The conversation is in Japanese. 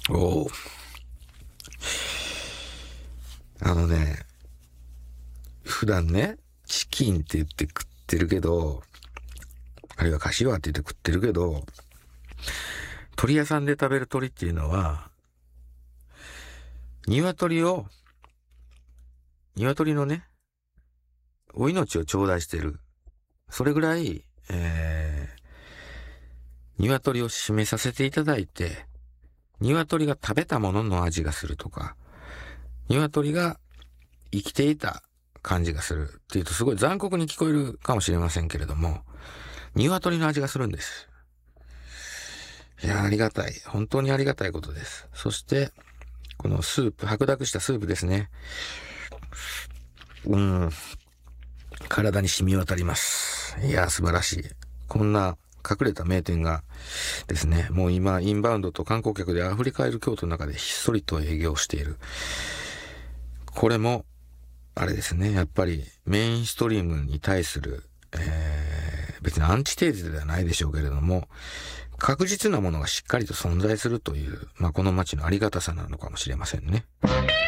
おー。あのね、普段ね、チキンって言って食ってるけど、あるいはカシワって言って食ってるけど、鳥屋さんで食べる鳥っていうのは、鶏のね、お命を頂戴してる。それぐらい、鶏を締めさせていただいて、鶏が食べたものの味がするとか、鶏が生きていた感じがするっていうとすごい残酷に聞こえるかもしれませんけれども、鶏の味がするんです。いや、ありがたい。本当にありがたいことです。そして、このスープ、白濁したスープですね。体に染み渡ります。いや、素晴らしい。こんな隠れた名店がですね、もう今、インバウンドと観光客で溢れ返る京都の中でひっそりと営業している。これも、あれですね、やっぱりメインストリームに対する、別にアンチテーゼではないでしょうけれども、確実なものがしっかりと存在するという、この街のありがたさなのかもしれませんね。